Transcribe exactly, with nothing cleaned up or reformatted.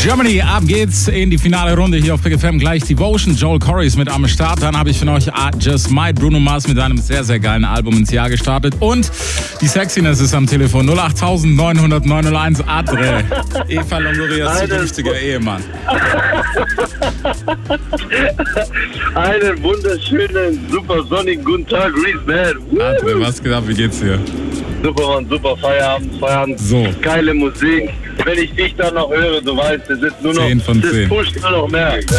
Germany, ab geht's in die finale Runde hier auf Big F M. Gleich Devotion, Joel Corey ist mit am Start. Dann habe ich für euch I Just Might, Bruno Mars mit einem sehr, sehr geilen Album ins Jahr gestartet. Und die Sexiness ist am Telefon. null acht neun null null neun null eins Adre. Eva Longorias zukünftiger Ehemann. Einen wunderschönen, super sonnigen guten Tag, Reese Man. Adre, was geht ab? Wie geht's dir? Super, Mann, super Feierabend, Feierabend. So. Geile Musik. Wenn ich dich dann noch höre, du weißt, es ist nur noch, zehn von zehn. Das pusht nur noch mehr.